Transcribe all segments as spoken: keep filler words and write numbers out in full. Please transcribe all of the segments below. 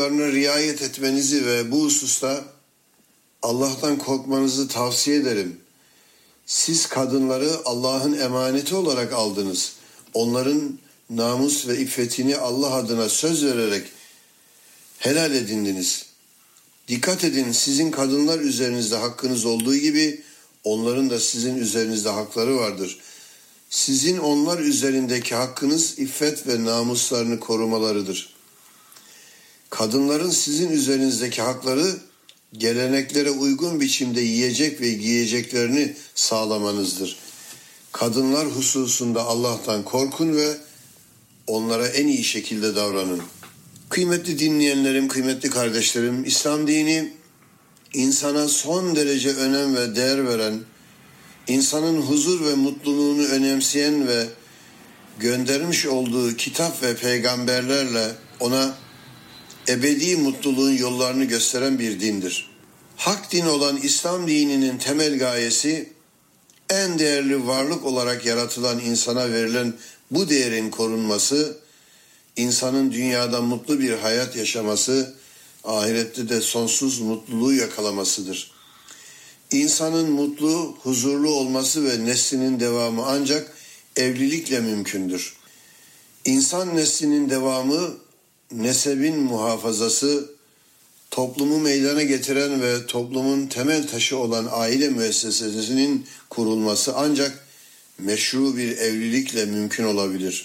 riayet etmenizi ve bu hususta Allah'tan korkmanızı tavsiye ederim. Siz kadınları Allah'ın emaneti olarak aldınız. Onların namus ve iffetini Allah adına söz vererek helal edindiniz. Dikkat edin, sizin kadınlar üzerinizde hakkınız olduğu gibi onların da sizin üzerinizde hakları vardır. Sizin onlar üzerindeki hakkınız iffet ve namuslarını korumalarıdır. Kadınların sizin üzerinizdeki hakları geleneklere uygun biçimde yiyecek ve giyeceklerini sağlamanızdır. Kadınlar hususunda Allah'tan korkun ve onlara en iyi şekilde davranın. Kıymetli dinleyenlerim, kıymetli kardeşlerim, İslam dini insana son derece önem ve değer veren, insanın huzur ve mutluluğunu önemseyen ve göndermiş olduğu kitap ve peygamberlerle ona ebedi mutluluğun yollarını gösteren bir dindir. Hak din olan İslam dininin temel gayesi, en değerli varlık olarak yaratılan insana verilen bu değerin korunması, insanın dünyada mutlu bir hayat yaşaması, ahirette de sonsuz mutluluğu yakalamasıdır. İnsanın mutlu, huzurlu olması ve neslinin devamı ancak evlilikle mümkündür. İnsan neslinin devamı, nesebin muhafazası, toplumu meydana getiren ve toplumun temel taşı olan aile müessesesinin kurulması ancak meşru bir evlilikle mümkün olabilir.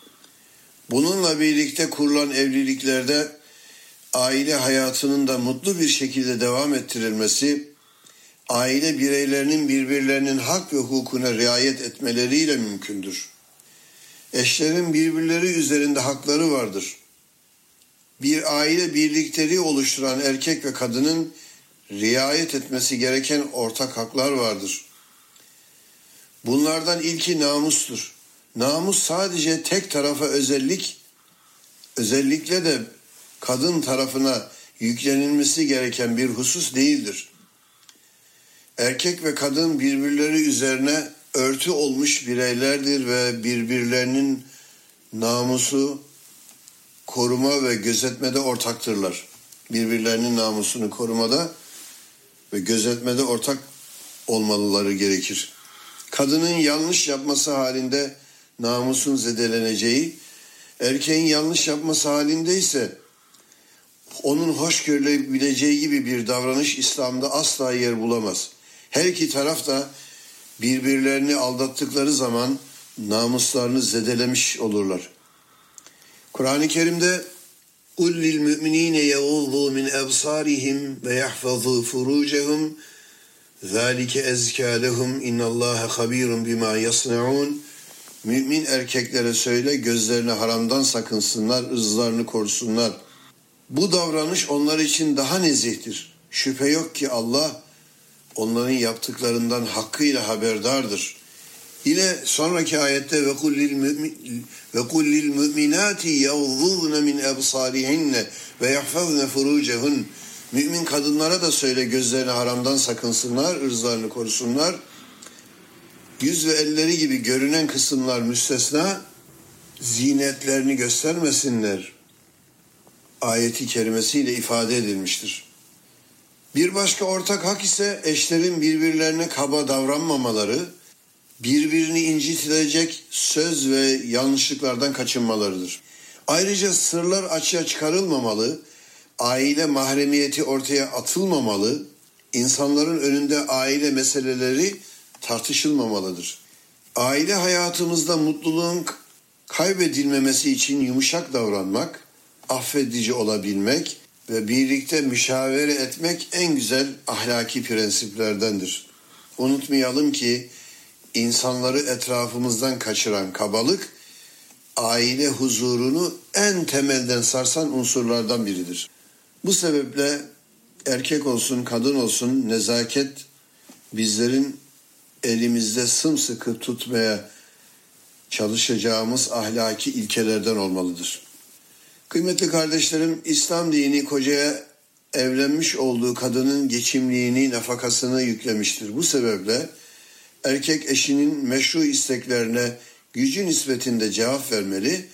Bununla birlikte kurulan evliliklerde aile hayatının da mutlu bir şekilde devam ettirilmesi, aile bireylerinin birbirlerinin hak ve hukukuna riayet etmeleriyle mümkündür. Eşlerin birbirleri üzerinde hakları vardır. Bir aile birlikleri oluşturan erkek ve kadının riayet etmesi gereken ortak haklar vardır. Bunlardan ilki namustur. Namus sadece tek tarafa özellik, özellikle de kadın tarafına yüklenilmesi gereken bir husus değildir. Erkek ve kadın birbirleri üzerine örtü olmuş bireylerdir ve birbirlerinin namusu, koruma ve gözetmede ortaktırlar. Birbirlerinin namusunu korumada ve gözetmede ortak olmalıları gerekir. Kadının yanlış yapması halinde namusun zedeleneceği, erkeğin yanlış yapması halinde ise onun hoş görülebileceği gibi bir davranış İslam'da asla yer bulamaz. Her iki taraf da birbirlerini aldattıkları zaman namuslarını zedelemiş olurlar. Kur'an-ı Kerim'de قُلْ لِلْمُؤْمِنِينَ يَغُضُّوا مِنْ أَبْصَارِهِمْ وَيَحْفَظُوا فُرُوجَهُمْ ذَٰلِكَ اَزْكَى لَهُمْ اِنَّ اللّٰهَ خَب۪يرٌ بِمَا يَصْنَعُونَ. Mümin erkeklere söyle, gözlerini haramdan sakınsınlar, ırzlarını korusunlar. Bu davranış onlar için daha nezihtir. Şüphe yok ki Allah onların yaptıklarından hakkıyla haberdardır. Yine sonraki ayette ve kullil mu'minati yaghdudna min absarihinne ve yahfazna furucehun. Mümin kadınlara da söyle, gözlerini haramdan sakınsınlar, ırzlarını korusunlar. Yüz ve elleri gibi görünen kısımlar müstesna, zinetlerini göstermesinler ayeti kerimesiyle ifade edilmiştir. Bir başka ortak hak ise eşlerin birbirlerine kaba davranmamaları, birbirini incitilecek söz ve yanlışlıklardan kaçınmalarıdır. Ayrıca sırlar açığa çıkarılmamalı, aile mahremiyeti ortaya atılmamalı, insanların önünde aile meseleleri tartışılmamalıdır. Aile hayatımızda mutluluğun kaybedilmemesi için yumuşak davranmak, affedici olabilmek ve birlikte müşavere etmek en güzel ahlaki prensiplerdendir. Unutmayalım ki insanları etrafımızdan kaçıran kabalık, aile huzurunu en temelden sarsan unsurlardan biridir. Bu sebeple erkek olsun, kadın olsun nezaket bizlerin elimizde sımsıkı tutmaya çalışacağımız ahlaki ilkelerden olmalıdır. Kıymetli kardeşlerim, İslam dini kocaya evlenmiş olduğu kadının geçimliğini, nafakasını yüklemiştir. Bu sebeple erkek eşinin meşru isteklerine gücü nispetinde cevap vermeli,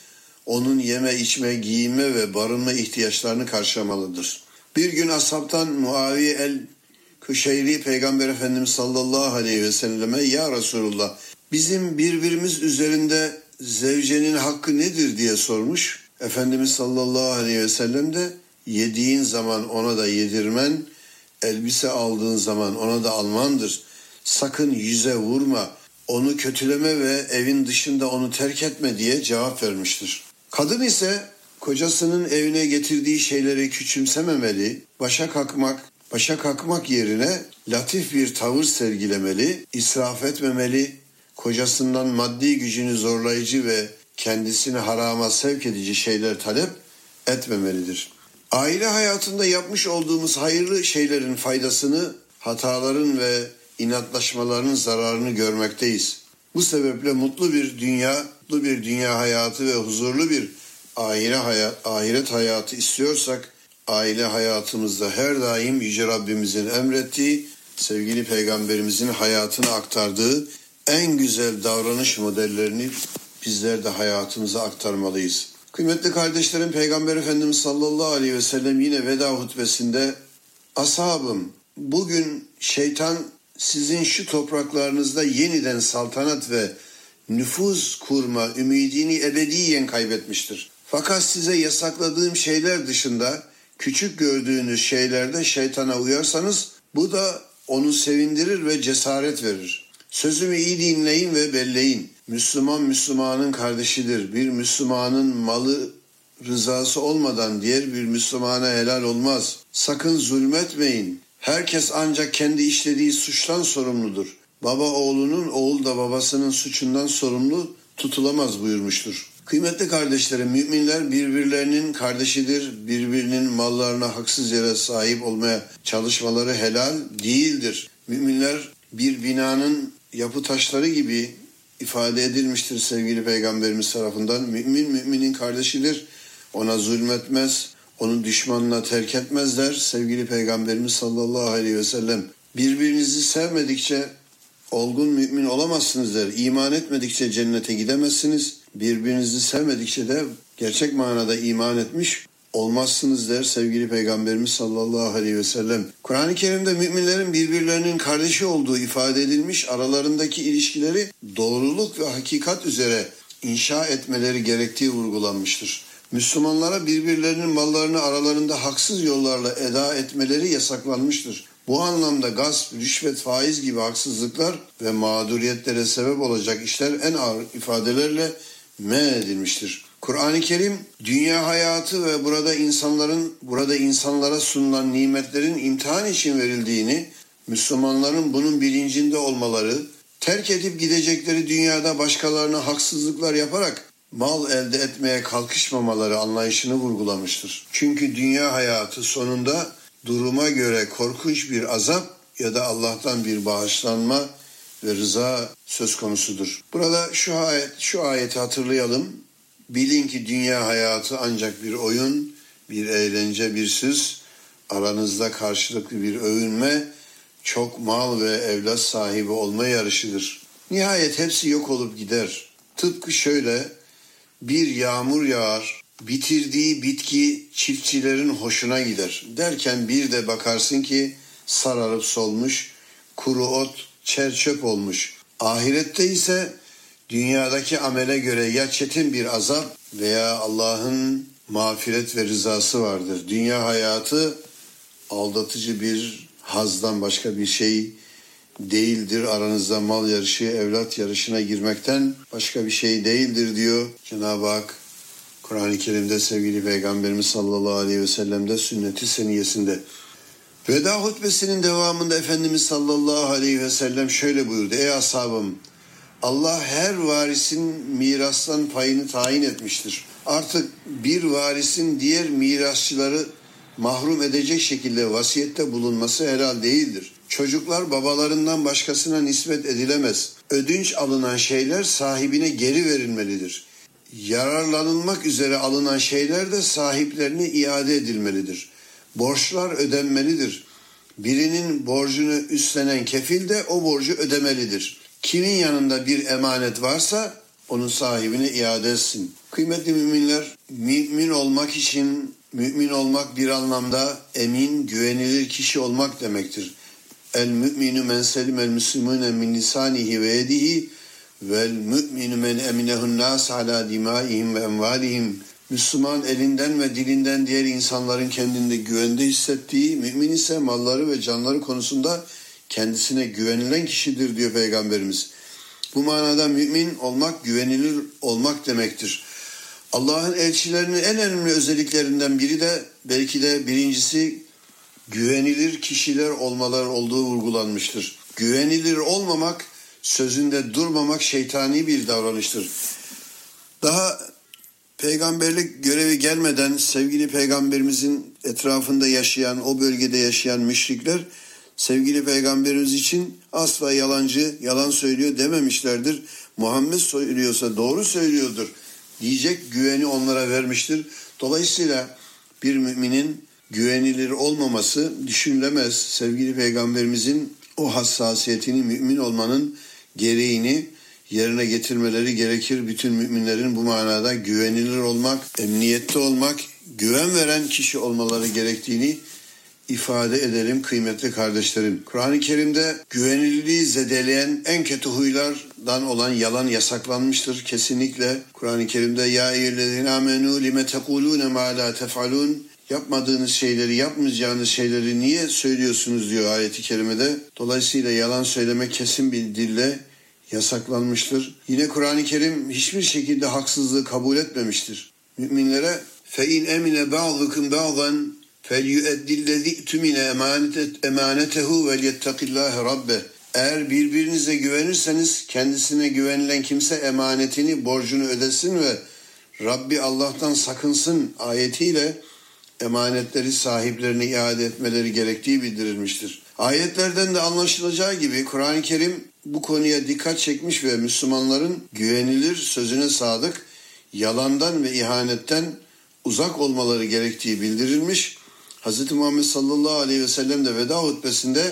onun yeme, içme, giyinme ve barınma ihtiyaçlarını karşılamalıdır. Bir gün ashabtan Muaviye el-Kuşeyri Peygamber Efendimiz sallallahu aleyhi ve selleme "Ya Resulullah, bizim birbirimiz üzerinde zevcenin hakkı nedir?" diye sormuş. Efendimiz sallallahu aleyhi ve sellem de yediğin zaman ona da yedirmen, elbise aldığın zaman ona da almandır. Sakın yüze vurma, onu kötüleme ve evin dışında onu terk etme diye cevap vermiştir. Kadın ise kocasının evine getirdiği şeyleri küçümsememeli, başa kalkmak, başa kalkmak yerine latif bir tavır sergilemeli, israf etmemeli, kocasından maddi gücünü zorlayıcı ve kendisini harama sevk edici şeyler talep etmemelidir. Aile hayatında yapmış olduğumuz hayırlı şeylerin faydasını, hataların ve inatlaşmaların zararını görmekteyiz. Bu sebeple mutlu bir dünya, mutlu bir dünya hayatı ve huzurlu bir ahiret hayat, ahiret hayatı istiyorsak, aile hayatımızda her daim Yüce Rabbimizin emrettiği, sevgili Peygamberimizin hayatını aktardığı en güzel davranış modellerini bizler de hayatımıza aktarmalıyız. Kıymetli kardeşlerim, Peygamber Efendimiz sallallahu aleyhi ve sellem yine veda hutbesinde "Ashabım, bugün şeytan sizin şu topraklarınızda yeniden saltanat ve nüfuz kurma ümidini ebediyen kaybetmiştir. Fakat size yasakladığım şeyler dışında küçük gördüğünüz şeylerde şeytana uyarsanız bu da onu sevindirir ve cesaret verir. Sözümü iyi dinleyin ve belleyin. Müslüman Müslümanın kardeşidir. Bir Müslümanın malı rızası olmadan diğer bir Müslümana helal olmaz. Sakın zulmetmeyin. Herkes ancak kendi işlediği suçtan sorumludur. Baba oğlunun, oğul da babasının suçundan sorumlu tutulamaz buyurmuştur. Kıymetli kardeşlerim, müminler birbirlerinin kardeşidir. Birbirinin mallarına haksız yere sahip olmaya çalışmaları helal değildir. Müminler bir binanın yapı taşları gibi ifade edilmiştir sevgili Peygamberimiz tarafından. Mümin müminin kardeşidir. Ona zulmetmez, onu düşmanına terk etmezler. Sevgili Peygamberimiz sallallahu aleyhi ve sellem birbirinizi sevmedikçe olgun mümin olamazsınız der. İman etmedikçe cennete gidemezsiniz. Birbirinizi sevmedikçe de gerçek manada iman etmiş olmazsınız der sevgili Peygamberimiz sallallahu aleyhi ve sellem. Kur'an-ı Kerim'de müminlerin birbirlerinin kardeşi olduğu ifade edilmiş, aralarındaki ilişkileri doğruluk ve hakikat üzere inşa etmeleri gerektiği vurgulanmıştır. Müslümanlara birbirlerinin mallarını aralarında haksız yollarla eda etmeleri yasaklanmıştır. Bu anlamda gasp, rüşvet, faiz gibi haksızlıklar ve mağduriyetlere sebep olacak işler en ağır ifadelerle men edilmiştir. Kur'an-ı Kerim dünya hayatı ve burada insanların burada insanlara sunulan nimetlerin imtihan için verildiğini, Müslümanların bunun bilincinde olmaları, terk edip gidecekleri dünyada başkalarına haksızlıklar yaparak mal elde etmeye kalkışmamaları anlayışını vurgulamıştır. Çünkü dünya hayatı sonunda duruma göre korkunç bir azap ya da Allah'tan bir bağışlanma ve rıza söz konusudur. Burada şu ayet, şu ayeti hatırlayalım. Bilin ki dünya hayatı ancak bir oyun, bir eğlence, bir süs, aranızda karşılıklı bir övünme, çok mal ve evlat sahibi olma yarışıdır. Nihayet hepsi yok olup gider. Tıpkı şöyle, bir yağmur yağar, bitirdiği bitki çiftçilerin hoşuna gider. Derken bir de bakarsın ki sararıp solmuş, kuru ot, çer çöp olmuş. Ahirette ise dünyadaki amele göre ya çetin bir azap veya Allah'ın mağfiret ve rızası vardır. Dünya hayatı aldatıcı bir hazdan başka bir şey değildir. Aranızda mal yarışı, evlat yarışına girmekten başka bir şey değildir diyor Cenab-ı Hak Kur'an-ı Kerim'de, sevgili Peygamberimiz sallallahu aleyhi ve sellem'de sünnet-i seniyesinde. Veda hutbesinin devamında Efendimiz sallallahu aleyhi ve sellem şöyle buyurdu: Ey ashabım, Allah her varisin mirastan payını tayin etmiştir. Artık bir varisin diğer mirasçıları mahrum edecek şekilde vasiyette bulunması helal değildir. Çocuklar babalarından başkasına nispet edilemez. Ödünç alınan şeyler sahibine geri verilmelidir. Yararlanılmak üzere alınan şeyler de sahiplerine iade edilmelidir. Borçlar ödenmelidir. Birinin borcunu üstlenen kefil de o borcu ödemelidir. Kimin yanında bir emanet varsa onun sahibine iade etsin. Kıymetli müminler, mümin olmak için, mümin olmak bir anlamda emin, güvenilir kişi olmak demektir. El mü'minu men selimel müslümüne min lisanihi ve yedihi vel mü'minu men eminehun nas ala dimaihim ve envalihim. Müslüman elinden ve dilinden diğer insanların kendinde güvende hissettiği, mümin ise malları ve canları konusunda kendisine güvenilen kişidir diyor Peygamberimiz. Bu manada mümin olmak, güvenilir olmak demektir. Allah'ın elçilerinin en önemli özelliklerinden biri de belki de birincisi güvenilir kişiler olmaları olduğu vurgulanmıştır. Güvenilir olmamak, sözünde durmamak şeytani bir davranıştır. Daha peygamberlik görevi gelmeden sevgili peygamberimizin etrafında yaşayan, o bölgede yaşayan müşrikler sevgili peygamberimiz için asla yalancı, yalan söylüyor dememişlerdir. Muhammed söylüyorsa doğru söylüyordur diyecek güveni onlara vermiştir. Dolayısıyla bir müminin güvenilir olmaması düşünülemez. Sevgili peygamberimizin o hassasiyetini, mümin olmanın gereğini yerine getirmeleri gerekir. Bütün müminlerin bu manada güvenilir olmak, emniyette olmak, güven veren kişi olmaları gerektiğini ifade edelim kıymetli kardeşlerim. Kur'an-ı Kerim'de güvenilirliği zedeleyen en kötü huylardan olan yalan yasaklanmıştır. Kesinlikle Kur'an-ı Kerim'de ya eyyühellezine amenu lime tekulune ma la tef'alun, yapmadığınız şeyleri, yapmayacağınız şeyleri niye söylüyorsunuz diyor ayeti kerimede. Dolayısıyla yalan söylemek kesin bir dille yasaklanmıştır. Yine Kur'an-ı Kerim hiçbir şekilde haksızlığı kabul etmemiştir. Müminlere فَاِنْ اَمِنَ بَعْضُكُمْ بَعْضًا فَلْيُؤَدِّ الَّذِي اُتْمِنَ اَمَانَتَهُ وَلْيَتَّقِ اللّٰهِ رَبَّهِ. Eğer birbirinize güvenirseniz kendisine güvenilen kimse emanetini, borcunu ödesin ve Rabbi Allah'tan sakınsın ayetiyle emanetleri sahiplerine iade etmeleri gerektiği bildirilmiştir. Ayetlerden de anlaşılacağı gibi Kur'an-ı Kerim bu konuya dikkat çekmiş ve Müslümanların güvenilir, sözüne sadık, yalandan ve ihanetten uzak olmaları gerektiği bildirilmiş. Hz. Muhammed sallallahu aleyhi ve sellem de veda hutbesinde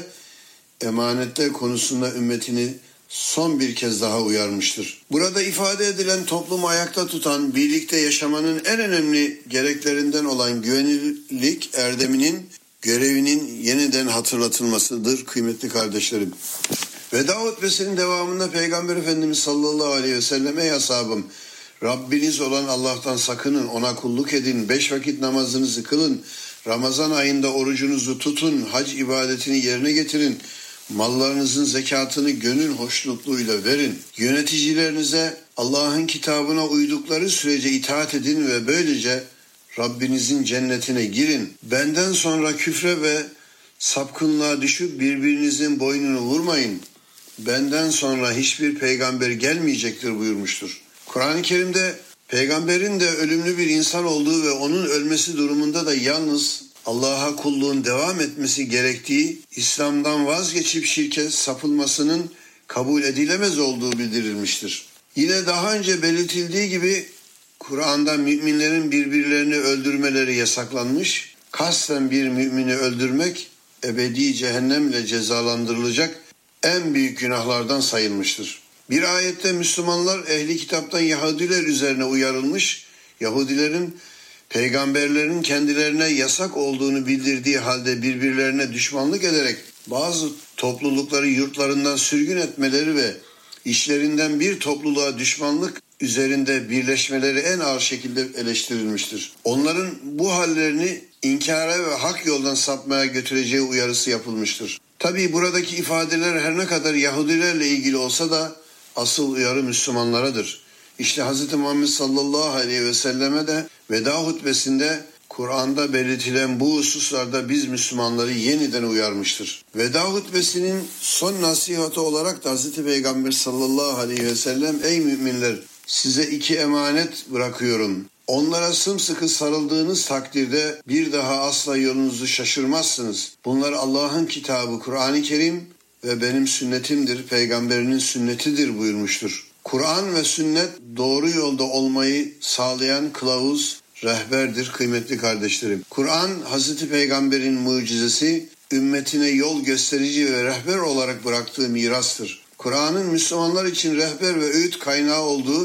emanetler konusunda ümmetini son bir kez daha uyarmıştır. Burada ifade edilen toplumu ayakta tutan, birlikte yaşamanın en önemli gereklerinden olan güvenilirlik erdeminin görevinin yeniden hatırlatılmasıdır kıymetli kardeşlerim. Veda hutbesinin devamında Peygamber Efendimiz sallallahu aleyhi ve sellem ey ashabım, Rabbiniz olan Allah'tan sakının, ona kulluk edin, beş vakit namazınızı kılın, Ramazan ayında orucunuzu tutun, hac ibadetini yerine getirin, mallarınızın zekatını gönül hoşnutluğuyla verin. Yöneticilerinize Allah'ın kitabına uydukları sürece itaat edin ve böylece Rabbinizin cennetine girin. Benden sonra küfre ve sapkınlığa düşüp birbirinizin boynunu vurmayın. Benden sonra hiçbir peygamber gelmeyecektir buyurmuştur. Kur'an-ı Kerim'de peygamberin de ölümlü bir insan olduğu ve onun ölmesi durumunda da yalnız Allah'a kulluğun devam etmesi gerektiği, İslam'dan vazgeçip şirke sapılmasının kabul edilemez olduğu bildirilmiştir. Yine daha önce belirtildiği gibi Kur'an'da müminlerin birbirlerini öldürmeleri yasaklanmış, kasten bir mümini öldürmek ebedi cehennemle cezalandırılacak en büyük günahlardan sayılmıştır. Bir ayette Müslümanlar ehli kitaptan Yahudiler üzerine uyarılmış, Yahudilerin peygamberlerin kendilerine yasak olduğunu bildirdiği halde birbirlerine düşmanlık ederek bazı toplulukları yurtlarından sürgün etmeleri ve işlerinden bir topluluğa düşmanlık üzerinde birleşmeleri en ağır şekilde eleştirilmiştir. Onların bu hallerini inkara ve hak yoldan sapmaya götüreceği uyarısı yapılmıştır. Tabii buradaki ifadeler her ne kadar Yahudilerle ilgili olsa da asıl uyarı Müslümanlaradır. İşte Hz. Muhammed sallallahu aleyhi ve selleme de veda hutbesinde Kur'an'da belirtilen bu hususlarda biz Müslümanları yeniden uyarmıştır. Veda hutbesinin son nasihatı olarak da Hz. Peygamber sallallahu aleyhi ve sellem ey müminler size iki emanet bırakıyorum. Onlara sımsıkı sarıldığınız takdirde bir daha asla yolunuzu şaşırmazsınız. Bunlar Allah'ın kitabı Kur'an-ı Kerim ve benim sünnetimdir, peygamberinin sünnetidir buyurmuştur. Kur'an ve sünnet doğru yolda olmayı sağlayan kılavuz, rehberdir kıymetli kardeşlerim. Kur'an Hazreti Peygamber'in mucizesi, ümmetine yol gösterici ve rehber olarak bıraktığı mirastır. Kur'an'ın Müslümanlar için rehber ve öğüt kaynağı olduğu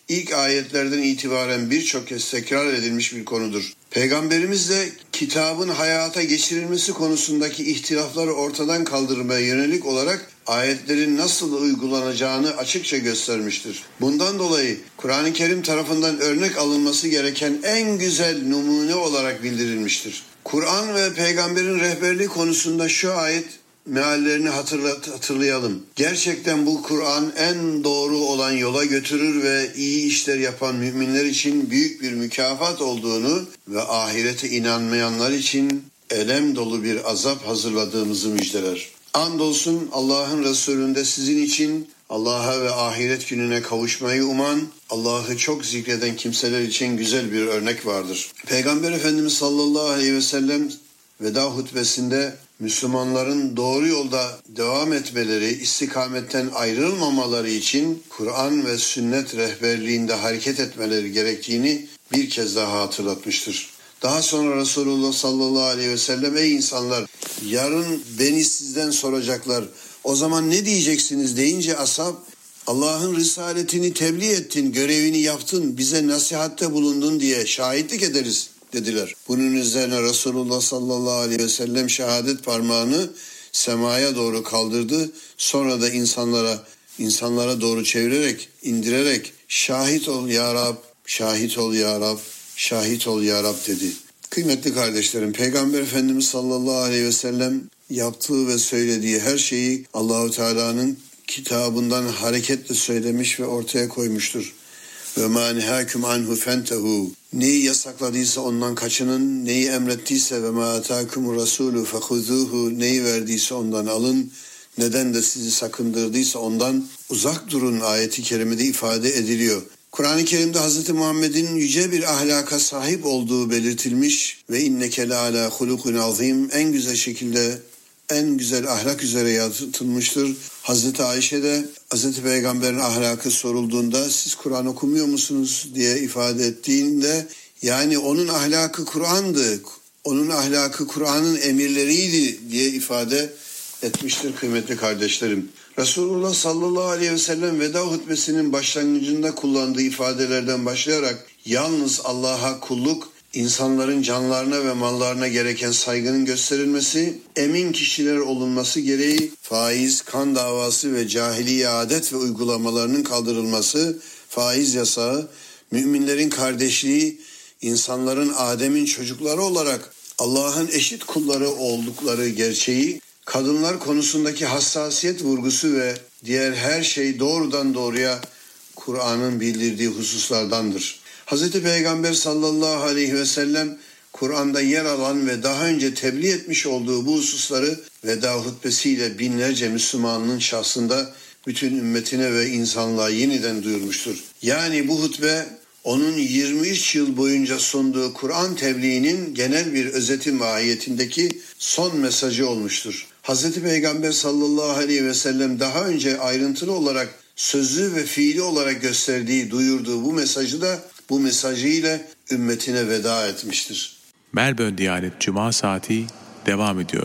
ilk ayetlerden itibaren birçok kez tekrar edilmiş bir konudur. Peygamberimiz de kitabın hayata geçirilmesi konusundaki ihtilafları ortadan kaldırmaya yönelik olarak ayetlerin nasıl uygulanacağını açıkça göstermiştir. Bundan dolayı Kur'an-ı Kerim tarafından örnek alınması gereken en güzel numune olarak bildirilmiştir. Kur'an ve peygamberin rehberliği konusunda şu ayet meallerini hatırlat, hatırlayalım. Gerçekten bu Kur'an en doğru olan yola götürür ve iyi işler yapan müminler için büyük bir mükafat olduğunu ve ahirete inanmayanlar için elem dolu bir azap hazırladığımızı müjdeler. Andolsun Allah'ın Resulü'nde sizin için Allah'a ve ahiret gününe kavuşmayı uman, Allah'ı çok zikreden kimseler için güzel bir örnek vardır. Peygamber Efendimiz sallallahu aleyhi ve sellem veda hutbesinde Müslümanların doğru yolda devam etmeleri, istikametten ayrılmamaları için Kur'an ve sünnet rehberliğinde hareket etmeleri gerektiğini bir kez daha hatırlatmıştır. Daha sonra Resulullah sallallahu aleyhi ve sellem ey insanlar yarın beni sizden soracaklar. O zaman ne diyeceksiniz deyince ashab Allah'ın risaletini tebliğ ettin, görevini yaptın, bize nasihatte bulundun diye şahitlik ederiz dediler. Bunun üzerine Resulullah sallallahu aleyhi ve sellem şehadet parmağını semaya doğru kaldırdı. Sonra da insanlara insanlara doğru çevirerek, indirerek şahit ol ya Rab, şahit ol ya Rab, şahit ol ya Rab dedi. Kıymetli kardeşlerim, Peygamber Efendimiz sallallahu aleyhi ve sellem yaptığı ve söylediği her şeyi Allahu Teala'nın kitabından hareketle söylemiş ve ortaya koymuştur. Ve mâ nehâküm anhu fentehu. Neyi yasakladıysa ondan kaçının, neyi emrettiyse ve mâ atâkumur rasûlü fehuzûhu. Neyi verdiyse ondan alın, neden de sizi sakındırdıysa ondan uzak durun ayeti kerimede ifade ediliyor. Kur'an-ı Kerim'de Hz. Muhammed'in yüce bir ahlaka sahip olduğu belirtilmiş ve inneke le'alâ hulukun azîm, en güzel şekilde en güzel ahlak üzere yaratılmıştır. Hazreti Ayşe de Hazreti Peygamber'in ahlakı sorulduğunda siz Kur'an okumuyor musunuz diye ifade ettiğinde yani onun ahlakı Kur'an'dı, onun ahlakı Kur'an'ın emirleriydi diye ifade etmiştir kıymetli kardeşlerim. Resulullah sallallahu aleyhi ve sellem veda hutbesinin başlangıcında kullandığı ifadelerden başlayarak yalnız Allah'a kulluk, İnsanların canlarına ve mallarına gereken saygının gösterilmesi, emin kişiler olunması gereği faiz, kan davası ve cahiliye adet ve uygulamalarının kaldırılması, faiz yasağı, müminlerin kardeşliği, insanların Adem'in çocukları olarak Allah'ın eşit kulları oldukları gerçeği, kadınlar konusundaki hassasiyet vurgusu ve diğer her şey doğrudan doğruya Kur'an'ın bildirdiği hususlardandır. Hz. Peygamber sallallahu aleyhi ve sellem Kur'an'da yer alan ve daha önce tebliğ etmiş olduğu bu hususları veda hutbesiyle binlerce Müslümanın şahsında bütün ümmetine ve insanlığa yeniden duyurmuştur. Yani bu hutbe onun yirmi üç yıl boyunca sunduğu Kur'an tebliğinin genel bir özeti mahiyetindeki son mesajı olmuştur. Hz. Peygamber sallallahu aleyhi ve sellem daha önce ayrıntılı olarak sözlü ve fiili olarak gösterdiği, duyurduğu bu mesajı da bu mesajıyla ümmetine veda etmiştir. Melbourne Diyanet Cuma Saati devam ediyor.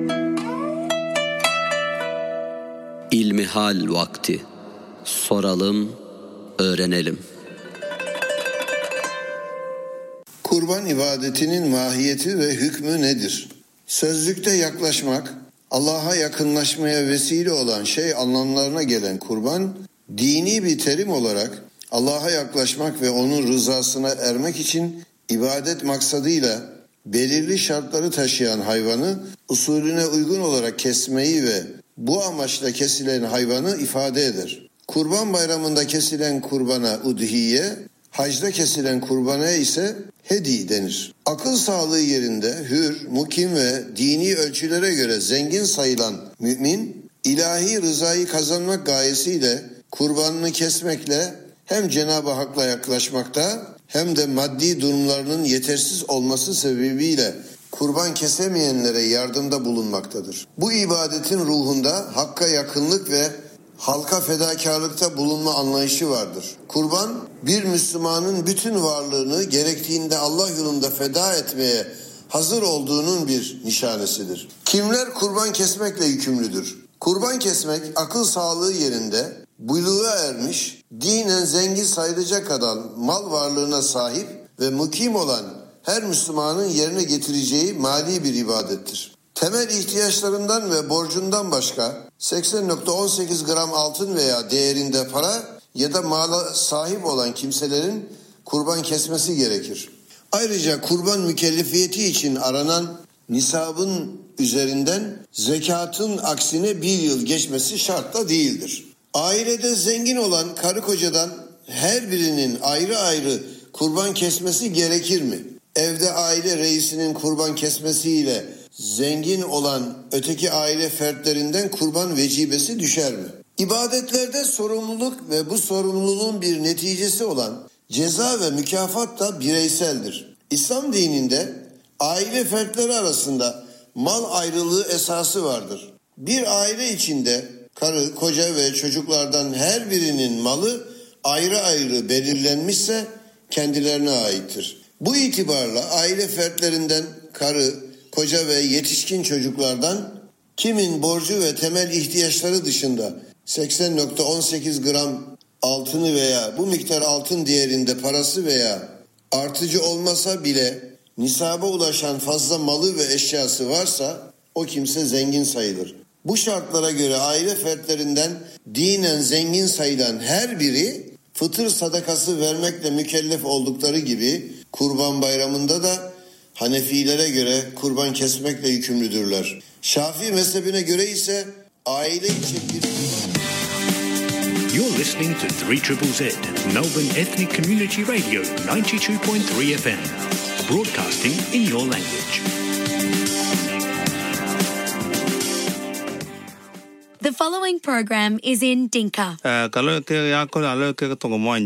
İlmihal vakti. Soralım, öğrenelim. Kurban ibadetinin mahiyeti ve hükmü nedir? Sözlükte yaklaşmak, Allah'a yakınlaşmaya vesile olan şey anlamlarına gelen kurban, dini bir terim olarak Allah'a yaklaşmak ve onun rızasına ermek için ibadet maksadıyla belirli şartları taşıyan hayvanı usulüne uygun olarak kesmeyi ve bu amaçla kesilen hayvanı ifade eder. Kurban bayramında kesilen kurbana udhiye, hacda kesilen kurbana ise hedi denir. Akıl sağlığı yerinde hür, mukim ve dini ölçülere göre zengin sayılan mümin, ilahi rızayı kazanmak gayesiyle kurbanını kesmekle hem Cenab-ı Hak'la yaklaşmakta hem de maddi durumlarının yetersiz olması sebebiyle kurban kesemeyenlere yardımda bulunmaktadır. Bu ibadetin ruhunda Hakk'a yakınlık ve halka fedakarlıkta bulunma anlayışı vardır. Kurban, bir Müslümanın bütün varlığını gerektiğinde Allah yolunda feda etmeye hazır olduğunun bir nişanesidir. Kimler kurban kesmekle yükümlüdür? Kurban kesmek akıl sağlığı yerinde buluğa ermiş, dinen zengin sayılacak kadar mal varlığına sahip ve mukim olan her Müslümanın yerine getireceği mali bir ibadettir. Temel ihtiyaçlarından ve borcundan başka seksen nokta on sekiz gram altın veya değerinde para ya da mala sahip olan kimselerin kurban kesmesi gerekir. Ayrıca kurban mükellefiyeti için aranan nisabın üzerinden zekatın aksine bir yıl geçmesi şart da değildir. Ailede zengin olan karı kocadan her birinin ayrı ayrı kurban kesmesi gerekir mi? Evde aile reisinin kurban kesmesiyle zengin olan öteki aile fertlerinden kurban vecibesi düşer mi? İbadetlerde sorumluluk ve bu sorumluluğun bir neticesi olan ceza ve mükafat da bireyseldir. İslam dininde aile fertleri arasında mal ayrılığı esası vardır. Bir aile içinde karı, koca ve çocuklardan her birinin malı ayrı ayrı belirlenmişse kendilerine aittir. Bu itibarla aile fertlerinden karı, koca ve yetişkin çocuklardan kimin borcu ve temel ihtiyaçları dışında seksen nokta on sekiz gram altını veya bu miktar altın değerinde parası veya artıcı olmasa bile nisaba ulaşan fazla malı ve eşyası varsa o kimse zengin sayılır. Bu şartlara göre aile fertlerinden dinen zengin sayılan her biri fıtır sadakası vermekle mükellef oldukları gibi Kurban Bayramı'nda da Hanefilere göre kurban kesmekle yükümlüdürler. Şafii mezhebine göre ise aile için bir... You're listening to three Z Z, Melbourne Ethnic Community Radio ninety-two point three F M, broadcasting in your language. The following program is in Dinka. Kalau kita aku lalu kita tunggu